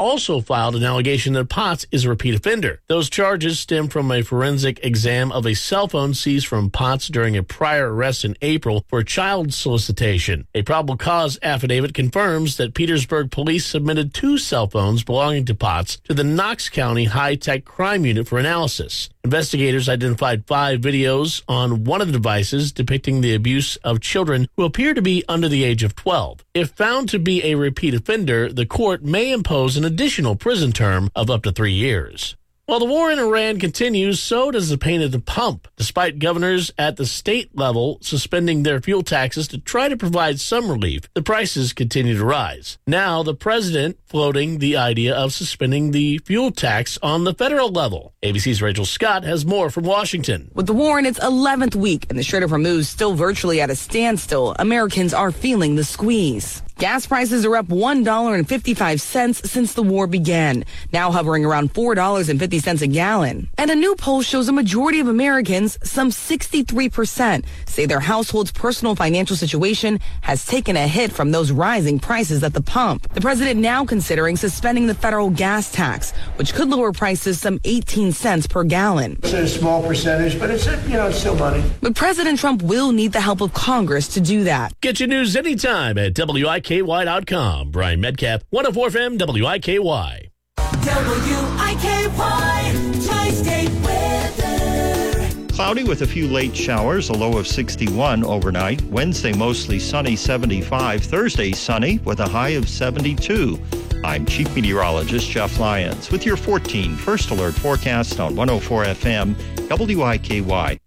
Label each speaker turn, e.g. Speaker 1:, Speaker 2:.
Speaker 1: also filed an allegation that Potts is a repeat offender. Those charges stem from a forensic exam of a cell phone seized from Potts during a prior arrest in April for child solicitation. A probable cause affidavit confirms that Petersburg police submitted 2 cell phones belonging to Potts to the Knox County High-Tech Crime Unit for analysis. Investigators identified 5 videos on one of the devices depicting the abuse of children who appear to be under the age of 12. If found to be a repeat offender, the court may impose an additional prison term of up to 3 years. While the war in Iran continues, so does the pain at the pump, despite governors at the state level suspending their fuel taxes to try to provide some relief. The prices continue to rise. Now, the president floating the idea of suspending the fuel tax on the federal level. ABC's Rachel Scott has more from Washington.
Speaker 2: With the war in its 11th week and the Strait of Hormuz still virtually at a standstill, Americans are feeling the squeeze. Gas prices are up $1.55 since the war began, now hovering around $4.50 a gallon. And a new poll shows a majority of Americans, some 63%, say their household's personal financial situation has taken a hit from those rising prices at the pump. The president now considering suspending the federal gas tax, which could lower prices some 18 cents per gallon.
Speaker 3: It's a small percentage, but it's still money.
Speaker 2: But President Trump will need the help of Congress to do that.
Speaker 1: Get your news anytime at WIKY.com. Brian Metcalf, 104 FM, WIKY.
Speaker 4: WIKY, Tri-State weather.
Speaker 5: Cloudy with a few late showers, a low of 61 overnight. Wednesday, mostly sunny, 75. Thursday, sunny with a high of 72. I'm Chief Meteorologist Jeff Lyons with your 14 First Alert forecast on 104 FM, WIKY.